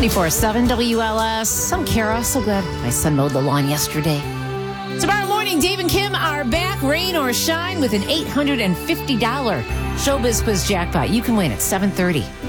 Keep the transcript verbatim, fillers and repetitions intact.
twenty-four seven W L S. I'm Kara. So glad my son mowed the lawn yesterday. Tomorrow morning, Dave and Kim are back, rain or shine, with an eight hundred fifty dollars Showbiz Quiz jackpot. You can win at seven thirty.